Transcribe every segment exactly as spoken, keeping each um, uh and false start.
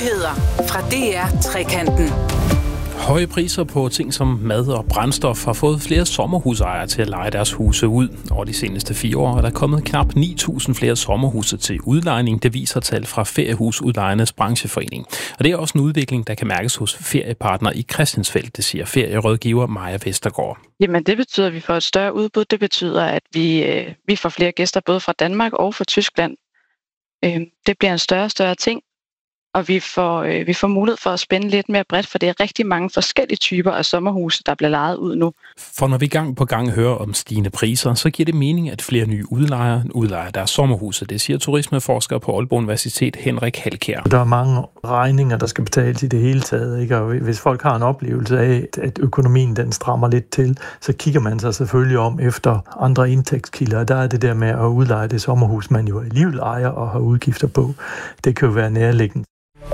Nyheder fra D R Trekanten. Høje priser på ting som mad og brændstof har fået flere sommerhusejere til at leje deres huse ud. Over de seneste fire år er der kommet knap ni tusind flere sommerhuse til udlejning. Det viser tal fra Feriehusudlejernes brancheforening. Og det er også en udvikling, der kan mærkes hos feriepartner i Christiansfeld, det siger ferierådgiver Maja Vestergaard. Jamen det betyder, at vi får et større udbud. Det betyder, at vi, øh, vi får flere gæster både fra Danmark og fra Tyskland. Øh, det bliver en større og større ting. Og vi får, øh, vi får mulighed for at spænde lidt mere bredt, for det er rigtig mange forskellige typer af sommerhuse, der bliver lejet ud nu. For når vi gang på gang hører om stigende priser, så giver det mening, at flere nye udlejere udlejer deres sommerhuse. Det siger turismeforsker på Aalborg Universitet Henrik Halkjær. Der er mange regninger, der skal betales i det hele taget, ikke? Og hvis folk har en oplevelse af, at økonomien den strammer lidt til, så kigger man sig selvfølgelig om efter andre indtægtskilder. Der er det der med at udleje det sommerhus, man jo alligevel ejer og har udgifter på. Det kan jo være nærliggende.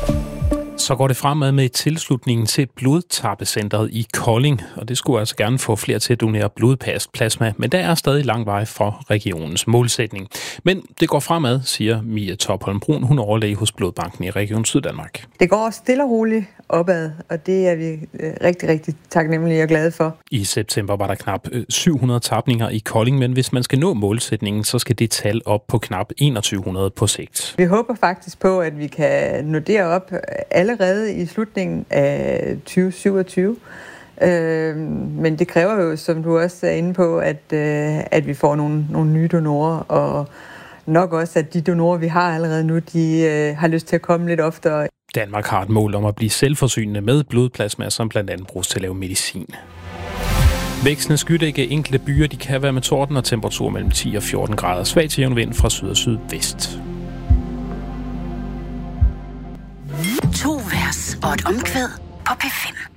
Så går det fremad med tilslutningen til blodtappecentret i Kolding, og det skulle altså gerne få flere til at donere blodplasma, men der er stadig lang vej for regionens målsætning. Men det går fremad, siger Mia Topholm Brun, hun er overlæge hos Blodbanken i Region Syddanmark. Det går stille og roligt opad, og det er vi rigtig, rigtig taknemmelige og glade for. I september var der knap syv hundrede tapninger i Kolding, men hvis man skal nå målsætningen, så skal det tal op på knap enogtyve hundrede på sigt. Vi håber faktisk på, at vi kan nå derop allerede i slutningen af tyve syvogtyve. Øh, men det kræver jo, som du også er inde på, at, øh, at vi får nogle, nogle nye donorer, og nok også, at de donorer, vi har allerede nu, de øh, har lyst til at komme lidt oftere. Danmark har et mål om at blive selvforsynende med blodplasma, som blandt andet bruges til at lave medicin. Vækstende skydække i enkelte byer, de kan være med torden og temperatur mellem ti og fjorten grader. Svag til jævn vind fra syd og sydvest. To vers og et omkvæd på P fem.